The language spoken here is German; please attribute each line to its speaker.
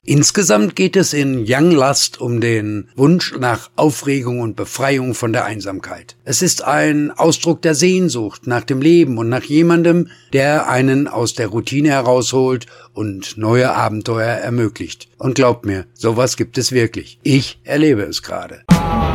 Speaker 1: Insgesamt geht es in Young Lust um den Wunsch nach Aufregung und Befreiung von der Einsamkeit. Es ist ein Ausdruck der Sehnsucht nach dem Leben und nach jemandem, der einen aus der Routine herausholt und neue Abenteuer ermöglicht. Und glaubt mir, sowas gibt es wirklich. Ich erlebe es gerade.